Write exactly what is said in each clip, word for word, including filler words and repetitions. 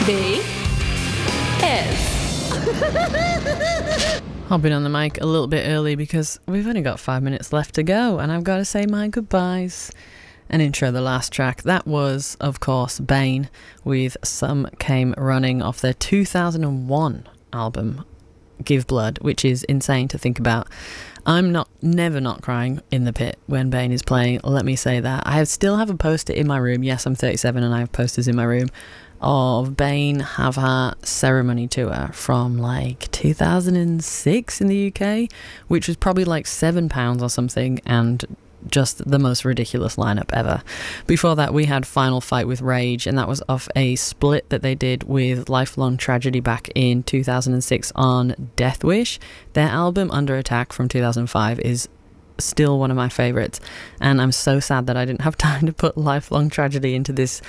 B S. Hopping on the mic a little bit early because we've only got five minutes left to go and I've got to say my goodbyes and intro the last track. That was, of course, Bane with Some Came Running off their two thousand one album Give Blood, which is insane to think about. I'm not never not crying in the pit when Bane is playing, let me say that. I have, still have a poster in my room. Yes, I'm thirty-seven and I have posters in my room of Bane Have Heart Ceremony Tour from like two thousand six in the U K, which was probably like seven pounds or something, and just the most ridiculous lineup ever. Before that we had Final Fight with Rage, and that was off a split that they did with Lifelong Tragedy back in two thousand six on Death Wish. Their album Under Attack from two thousand five is still one of my favourites, and I'm so sad that I didn't have time to put Lifelong Tragedy into this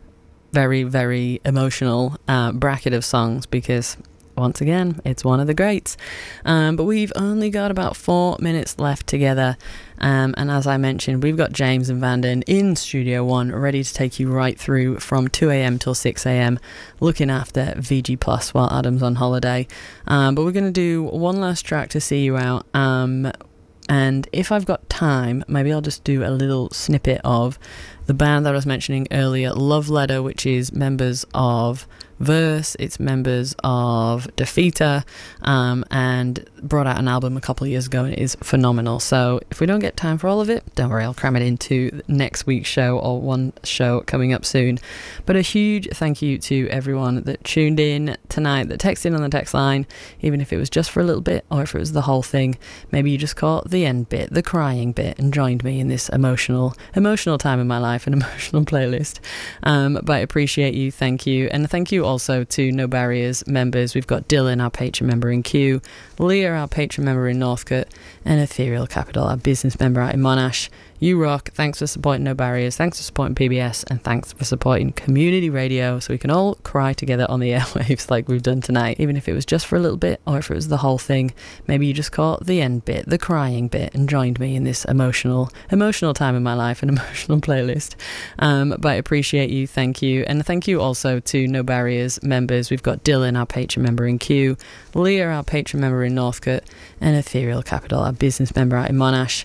very, very emotional uh, bracket of songs because, once again, it's one of the greats. Um, but we've only got about four minutes left together. Um, and as I mentioned, we've got James and Vanden in Studio One, ready to take you right through from two a.m. till six a.m, looking after V G Plus while Adam's on holiday. Um, but we're going to do one last track to see you out. Um, and if I've got time, maybe I'll just do a little snippet of the band that I was mentioning earlier, Love Letter, which is members of Verse, it's members of Defeater, um, and brought out an album a couple of years ago and it is phenomenal. So if we don't get time for all of it, don't worry, I'll cram it into next week's show or one show coming up soon. But a huge thank you to everyone that tuned in tonight, that texted in on the text line, even if it was just for a little bit or if it was the whole thing. Maybe you just caught the end bit, the crying bit, and joined me in this emotional emotional time in my life, an emotional playlist. Um, but I appreciate you, thank you. And thank you also to No Barriers members. We've got Dylan, our patron member in Kew, Leah, our patron member in Northcote, and Ethereal Capital, our business member out in Monash. You rock. Thanks for supporting No Barriers, thanks for supporting P B S, and thanks for supporting community radio so we can all cry together on the airwaves like we've done tonight, even if it was just for a little bit or if it was the whole thing. Maybe you just caught the end bit, the crying bit, and joined me in this emotional emotional time in my life, an emotional playlist. Um, but I appreciate you, thank you. And thank you also to No Barriers members. We've got Dylan, our patron member in Kew, Leah, our patron member in Northcote, and Ethereal Capital, our business member out in Monash.